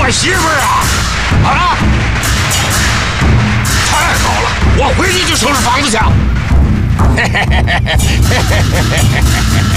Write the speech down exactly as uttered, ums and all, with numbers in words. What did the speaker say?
换媳妇儿啊？啊！太好了，我回去就收拾房子去。嘿嘿嘿嘿嘿嘿嘿嘿。